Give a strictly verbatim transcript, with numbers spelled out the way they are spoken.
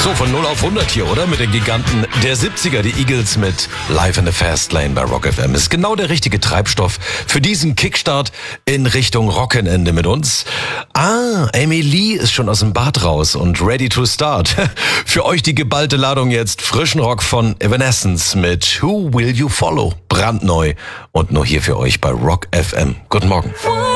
So, von null auf hundert hier, oder? Mit den Giganten der siebziger, die Eagles mit Live in the Fast Lane bei Rock F M. Ist genau der richtige Treibstoff für diesen Kickstart in Richtung Rockenende mit uns. Ah, Amy Lee ist schon aus dem Bad raus und ready to start. Für euch die geballte Ladung jetzt frischen Rock von Evanescence mit Who Will You Follow? Brandneu und nur hier für euch bei Rock F M. Guten Morgen.